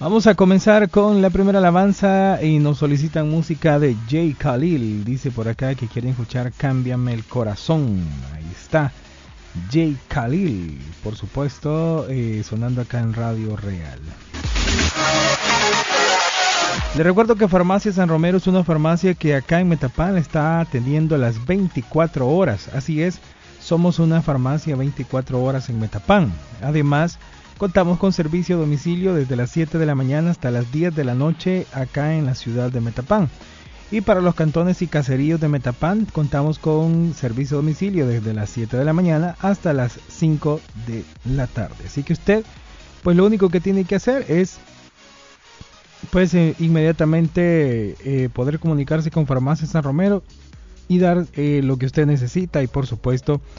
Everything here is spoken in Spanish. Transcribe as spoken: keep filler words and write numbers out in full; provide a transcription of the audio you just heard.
Vamos a comenzar con la primera alabanza y nos solicitan música de Jay Khalil. Dice por acá que quieren escuchar Cámbiame el corazón. Ahí está, Jay Khalil, por supuesto, eh, sonando acá en Radio Real. Les recuerdo que Farmacia San Romero es una farmacia que acá en Metapán está atendiendo las veinticuatro horas. Así es, somos una farmacia veinticuatro horas en Metapán. Además, contamos con servicio a domicilio desde las siete de la mañana hasta las diez de la noche acá en la ciudad de Metapán. Y para los cantones y caseríos de Metapán contamos con servicio a domicilio desde las siete de la mañana hasta las cinco de la tarde. Así que usted, pues lo único que tiene que hacer es pues eh, inmediatamente eh, poder comunicarse con Farmacia San Romero y dar eh, lo que usted necesita y por supuesto